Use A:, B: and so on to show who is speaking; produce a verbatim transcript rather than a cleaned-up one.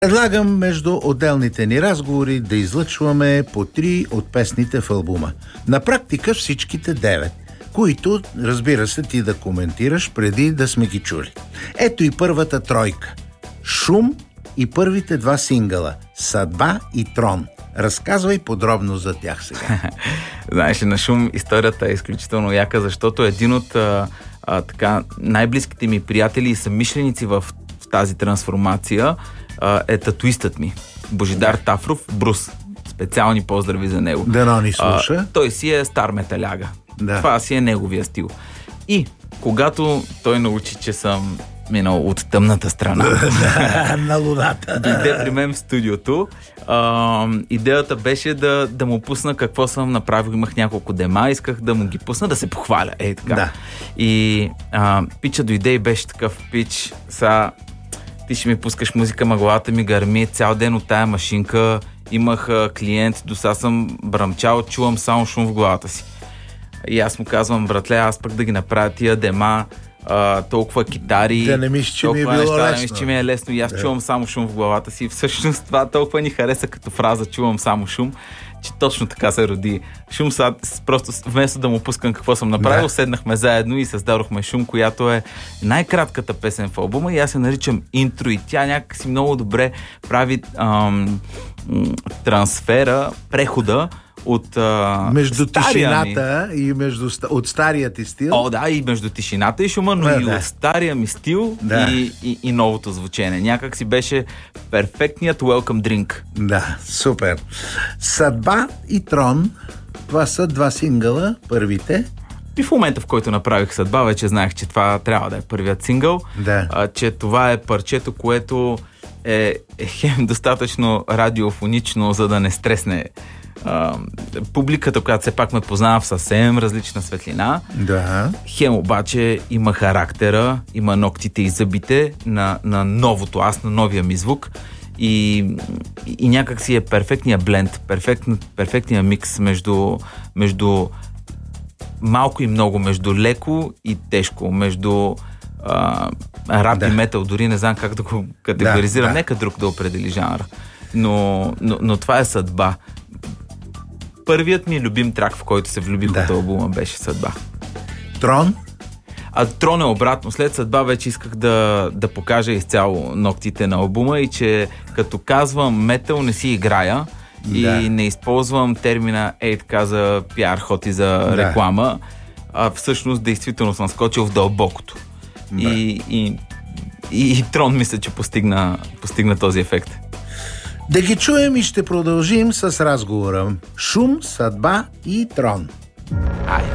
A: Предлагам между отделните ни разговори да излъчваме по три от песните в албума. На практика всичките девет, които, разбира се, ти да коментираш преди да сме ги чули. Ето и първата тройка. Шум и първите два сингъла Съдба и Трон. Разказвай подробно за тях сега.
B: Знаеш, на Шум историята е изключително яка, защото един от а, а, така, най-близките ми приятели и съмишленици в, в тази трансформация а, е татуистът ми. Божидар да. Тафров, Брус. Специални поздрави за него.
A: Дано ни слуша.
B: А, той си е стар металяга. Да. Това си е неговия стил. И когато той научи, че съм минал от тъмната страна
A: на луната,
B: дойде при мен в студиото. А, идеята беше да, да му пусна какво съм направил. Имах няколко дема, исках да му ги пусна, да се похваля. Ей така. Да. И а, пича дойде и беше такъв: пич, сега ти ще ми пускаш музика, ма главата ми гърми цял ден от тая машинка. Имах а, клиент, до сега съм бръмчал, чувам само шум в главата си. И аз му казвам: братле, аз пък да ги направя тия дема, а, толкова китари,
A: да не мисля, че ми е било
B: неща,
A: лесно.
B: Да не мисля, че ми е лесно. И аз yeah. чувам само шум в главата си. Всъщност това толкова ни хареса като фраза "чувам само шум", че точно така се роди Шум. Сега просто вместо да му пускам какво съм направил, yeah. седнахме заедно и създадохме Шум, която е най-кратката песен в албума и аз се наричам интро и тя някакси много добре прави ам, трансфера, прехода от а,
A: между тишината ми. И между от стария ти стил.
B: О, да, и между тишината и шума, но да, и да. От стария ми стил да. и, и, и новото звучене. Някак си беше перфектният welcome drink.
A: Да, супер. Съдба и Трон, това са два сингъла, първите.
B: И в момента, в който направих Съдба, вече знаех, че това трябва да е първият сингъл.
A: Да.
B: А, че това е парчето, което е, е хем достатъчно радиофонично, за да не стресне Uh, публиката, която все пак ме познава в съвсем различна светлина.
A: Да.
B: Хем обаче има характера, има ногтите и зъбите на, на новото аз, на новия ми звук и, и някак си е перфектния бленд, перфект, перфектния микс между, между малко и много, между леко и тежко, между uh, рап да. И метал, дори не знам как да го категоризирам, да, да. Нека друг да определи жанра. Но, но, но това е Съдба. Първият ми любим трак, в който се влюбих да. От албума, беше Съдба.
A: Трон?
B: А Трон е обратно. След Съдба вече исках да, да покажа изцяло ногтите на албума и че като казвам метал, не си играя да. И не използвам термина ей така за пиар ход и за да. Реклама, а всъщност действително съм скочил в дълбокото. Да. И, и, и, и Трон мисля, че постигна, постигна този ефект.
A: Да ги чуем и ще продължим с разговора. Шум, Съдба и Трон.